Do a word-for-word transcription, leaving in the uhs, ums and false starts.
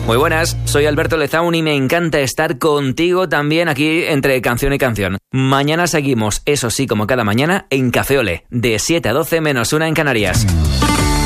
Muy buenas, soy Alberto Lezaun y me encanta estar contigo también aquí entre canción y canción. Mañana seguimos, eso sí, como cada mañana, en Café Olé, de siete a doce menos una en Canarias.